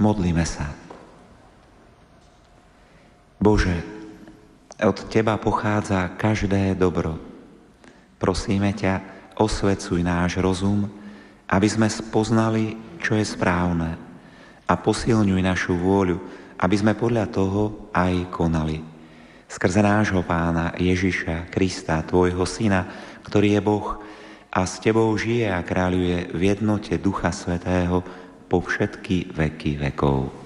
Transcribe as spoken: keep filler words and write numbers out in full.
Modlíme sa. Bože, od Teba pochádza každé dobro. Prosíme ťa, osvecuj náš rozum, aby sme spoznali, čo je správne, a posilňuj našu vôľu, aby sme podľa toho aj konali. Skrze nášho Pána Ježiša Krista, Tvojho Syna, ktorý je Boh a s Tebou žije a kráľuje v jednote Ducha Svätého po všetky veky vekov.